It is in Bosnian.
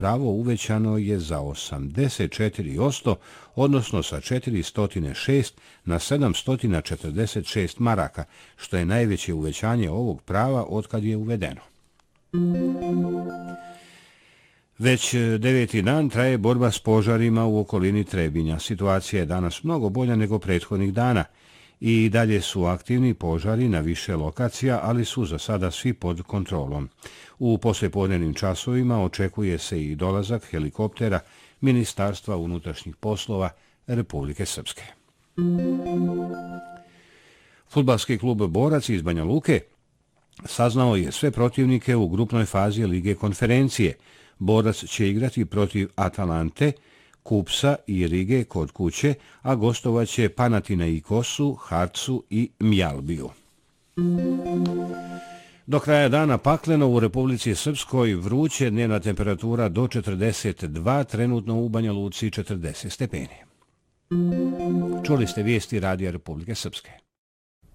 pravo uvećano je za 84%, odnosno sa 406 na 746 maraka, što je najveće uvećanje ovog prava otkad je uvedeno. Već 9. dan traje borba s požarima u okolini Trebinja. Situacija je danas mnogo bolja nego prethodnih dana i dalje su aktivni požari na više lokacija, ali su za sada svi pod kontrolom. U poslijepodnevnim časovima očekuje se i dolazak helikoptera Ministarstva unutrašnjih poslova Republike Srpske. Fudbalski klub Borac iz Banja Luke saznao je sve protivnike u grupnoj fazi Lige konferencije. Borac će igrati protiv Atalante, Kupsa i Rige kod kuće, a gostovaće Panathinaikosu, Harcu i Mjalbiju. Do kraja dana pakleno u Republici Srpskoj, vruće, dnevna temperatura do 42, trenutno u Banja Luci 40 stepeni. Čuli ste vijesti Radija Republike Srpske.